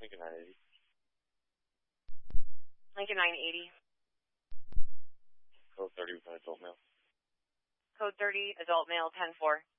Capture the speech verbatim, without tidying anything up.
Lincoln nine eighty. Lincoln nine eighty. Code thirty with an adult male. Code thirty, adult male, ten four.